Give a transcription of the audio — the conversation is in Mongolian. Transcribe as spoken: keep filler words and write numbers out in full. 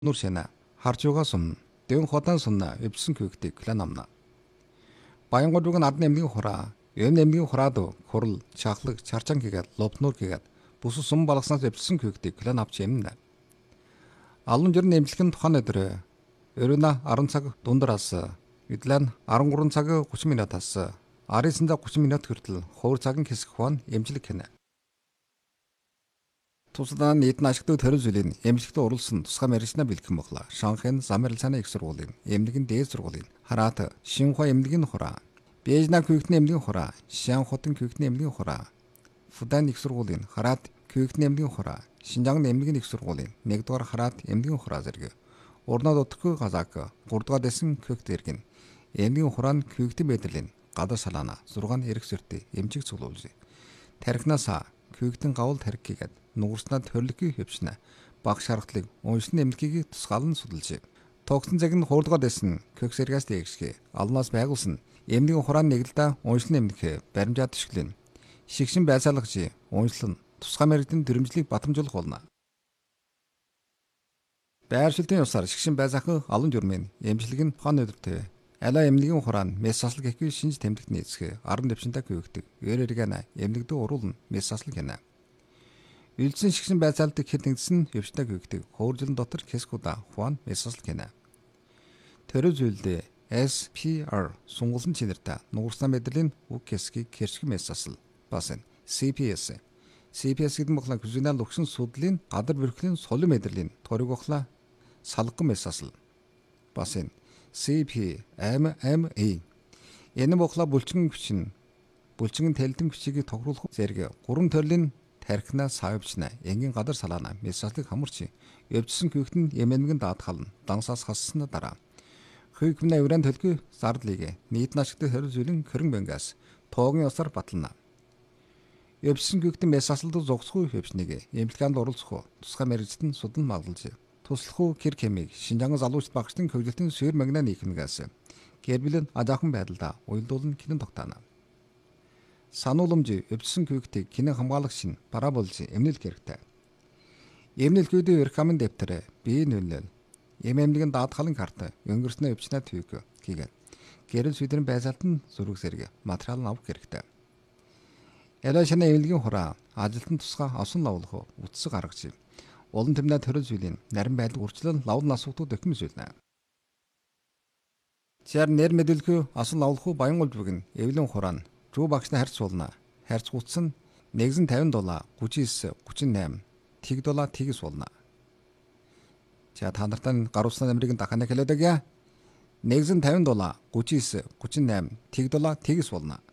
Nur шана харж байгаа сум дэн ходан сумна эвсэн күйгтэй клан амна. Баянгууд үг над нэмгийн хураа, эм нэмгийн хураад хурал, чахлаг, чарчан гэгээд лобнуур гэгээд бүс сум балгаснаас эвсэн күйгтэй клан авч юмна. Алан жир нэмжлэх нь тухайн өдрөө өрөөнө арван цаг дундараас эдлэн арван гурван цаг гучин минутаас арисанда гучин минут хүртэл хуур цаг нь хэсэх хуан эмчлэг хийнэ. Тусдаа нийтэн ашигтай төрөл зүйлийн эмнэлэгт оруулсан тусгай мэргэжнээ бэлтгэн боглоо. Шанхайн Замрал цааны их сургуулийн эмнэлгийн дээд сургуулийн Хараат Шинхua эмнэлгийн хураа, Бээжна күйгтний эмнэлгийн хураа, Шанхутын күйгтний эмнэлгийн хураа, Фудан их сургуулийн Хараат күйгтний эмнэлгийн хураа, Шинжаан эмнэлгийн их сургуулийн нэгдүгээр Хараат эмнэлгийн хураа зэрэг урнод утггүй газаак гуравдугаар дэсэн күйгт иргэн эмнэлгийн хураан күйгтийн байдлын гадар салаана зургаан эрх зөртэй эмчиг цуглуулж тархинасаа күйгтийн гавл тархи гээд нуурснаад төрлөгийн хөвчнэ баг шаргалыг уншны эмнэлгийг тусгаалan судалж тогтсон цаг нь хуурдгаад байсан коксергас дэгшгэ алнаас байгуулсан эмнэлгийн хураан нэгэлдэ уншны эмнэлхэ баримжаад төшглэн шигшин байцаалагч уншлан тусгай мэргэдийн дөрмжлийг батамжуулах болно. Байршилтын ёсоор шигшин байцаах алан журмын эмчилэг нь хон өдөртөө алаа эмнэлгийн хураан мес асал гэхийг шинж тэмдэгт нийцэх арван дэвшинтай күйгдэг өрөөргэнэ эмнэлэгдээ уруулна мес асал гэнэ. Үлдсэн шигшин байцаалдаг хэд нэгдсэн хөвчтэй күйгдэг хөөржлөн дотор кескуда хуан мес асал гэнэ. Төрөв зүйлдээ эс пи ар сунгуулсан чинэртэй нуурсан мэдрэлийн үг кескийг кэршиг мес асал бас нь си пи эс си пи эс гэдэг нь бохла хүзинал өгсөн судлалын гадар бүрхлийн солон мэдрэлийн ториг бохла салган мес асал бас нь си пи эм эм и энэ бохла булчин хүчин булчин тэлдэн хүчийг тогруулах зэрэг гурван төрлийн тархинаа савчна энгийн гадар салаана месаслыг хамарч өвчсөн күйгт нь эмэмгэн даатгална дансаас хассна дараа хүйгмнэ өрөөнд төлгөө зардлыг нийт нашигт хориг зүйлэн хөрөн бэнгээс тоогийн усаар батлана. Өвчсөн күйгт месаслд зогсгүй хөвчнийг эмнэлгээнд оруулах тусгай мэргэжтэн судан маглалж туслах кэр кемиг Шинжаан залуучд багштын хөгжилтийн сүйр магнаа нийхэмгээс гэрбэлэн ажаахан байдалда уялдуулан кинэн тогтоно. Санууламж өвчсөн күйгтийг кинэн хамгаалагч нь бараа болж эмнэлэх хэрэгтэй. Эмнэлгүүдийн рекомend дэвтэр бие нөлөөл эмэмнэлгийн даатгалын карта өнгөрснөө өвчнөө төвг хийгээд гэрэл сүдрэн байцаалт нь зураг зэрэг материал авах хэрэгтэй. Ялаа шана эмнэлгийн хураа ажилтан тусгай осон лавлах утас гаргаж улан тэмнээ төрөл зүйлийн нарийн байдал үрчлэн лавлын асуудууд өгмөс үлнэ. Зэр нэр мэдүүлэхүй осон лавлах Баянгол бүгэн эвлэн хураан рүү багшны харьц суулна. Харьц гутсан нэгэн тавин долаа гучин девять гучин восемь тэг долаа тэгс суулна. За та нартай гаруулсан намрыг дахин хэлээд өгье. нэгэн тавин долаа гучин девять гучин восемь тэг долаа тэгс суулна.